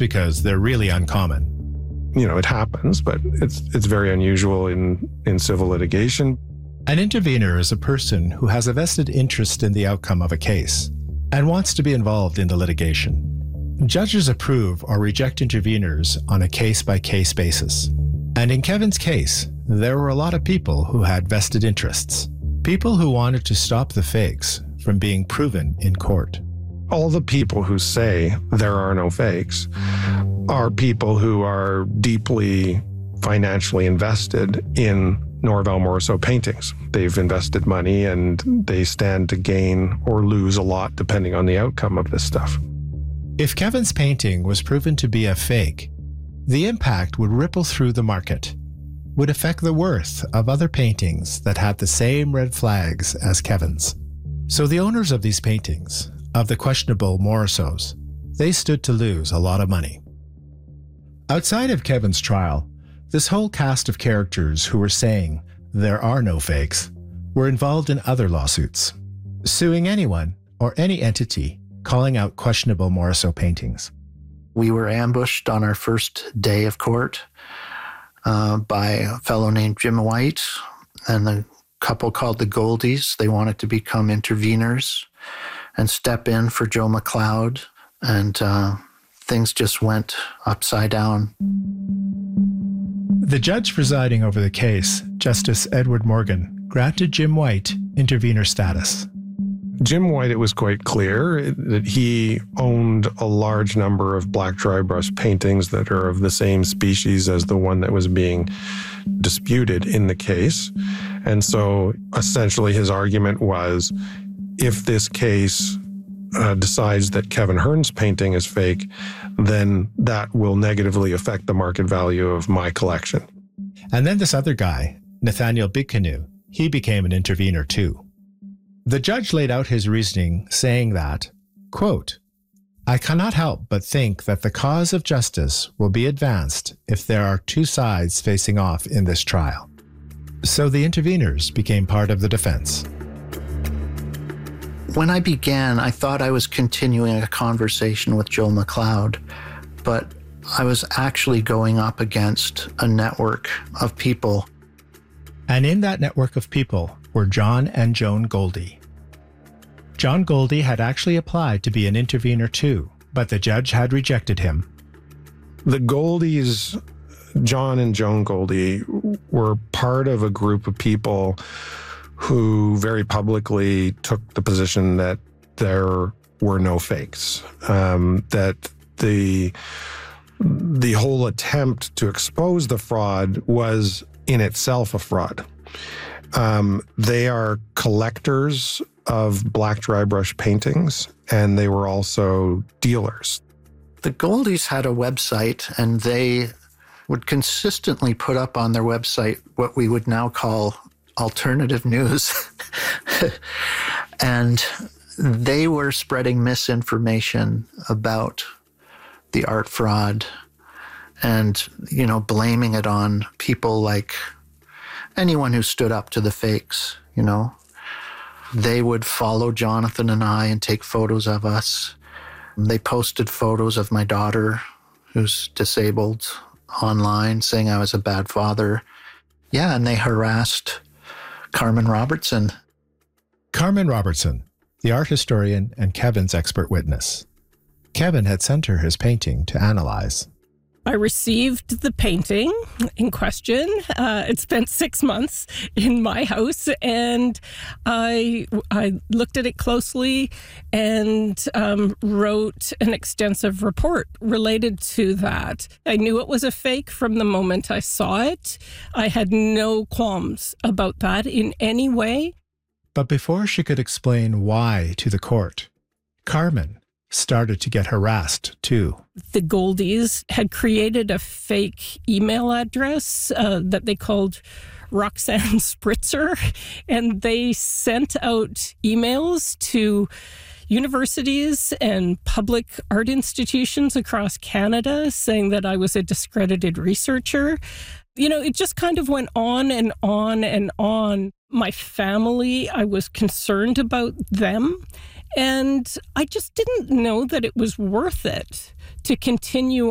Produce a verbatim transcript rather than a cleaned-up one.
because they're really uncommon. You know, it happens, but it's it's very unusual in, in civil litigation. An intervener is a person who has a vested interest in the outcome of a case and wants to be involved in the litigation. Judges approve or reject interveners on a case-by-case basis. And in Kevin's case, there were a lot of people who had vested interests. People who wanted to stop the fakes from being proven in court. All the people who say there are no fakes are people who are deeply financially invested in Norval Morrisseau paintings. They've invested money and they stand to gain or lose a lot depending on the outcome of this stuff. If Kevin's painting was proven to be a fake, the impact would ripple through the market, would affect the worth of other paintings that had the same red flags as Kevin's. So the owners of these paintings, of the questionable Morrisseaus, they stood to lose a lot of money. Outside of Kevin's trial, this whole cast of characters who were saying there are no fakes were involved in other lawsuits, suing anyone or any entity calling out questionable Morrisseau paintings. We were ambushed on our first day of court uh, by a fellow named Jim White and the couple called the Goldies. They wanted to become interveners and step in for Joe McLeod, and uh, things just went upside down. The judge presiding over the case, Justice Edward Morgan, granted Jim White intervener status. Jim White, it was quite clear that he owned a large number of black dry brush paintings that are of the same species as the one that was being disputed in the case. And so essentially his argument was, if this case uh, decides that Kevin Hearn's painting is fake, then that will negatively affect the market value of my collection. And then this other guy, Nathaniel Bigcanoe, he became an intervener too. The judge laid out his reasoning, saying that, quote, "I cannot help but think that the cause of justice will be advanced if there are two sides facing off in this trial." So the interveners became part of the defense. When I began, I thought I was continuing a conversation with Joe McLeod, but I was actually going up against a network of people. And in that network of people were John and Joan Goldie. John Goldie had actually applied to be an intervener too, but the judge had rejected him. The Goldies, John and Joan Goldie, were part of a group of people who very publicly took the position that there were no fakes, um, that the the whole attempt to expose the fraud was in itself a fraud. Um, they are collectors of black dry brush paintings, and they were also dealers. The Goldies had a website, and they would consistently put up on their website what we would now call alternative news. And they were spreading misinformation about the art fraud and, you know, blaming it on people like anyone who stood up to the fakes, you know. They would follow Jonathan and I and take photos of us. They posted photos of my daughter, who's disabled, online, saying I was a bad father. Yeah, and they harassed Carmen Robertson. Carmen Robertson, the art historian and Kevin's expert witness. Kevin had sent her his painting to analyze. I received the painting in question. Uh, it spent six months in my house, and I I looked at it closely and um, wrote an extensive report related to that. I knew it was a fake from the moment I saw it. I had no qualms about that in any way. But before she could explain why to the court, Carmen started to get harassed too. The Goldies had created a fake email address uh, that they called Roxanne Spritzer, and they sent out emails to universities and public art institutions across Canada saying that I was a discredited researcher. You know, it just kind of went on and on and on. My family, I was concerned about them. And I just didn't know that it was worth it to continue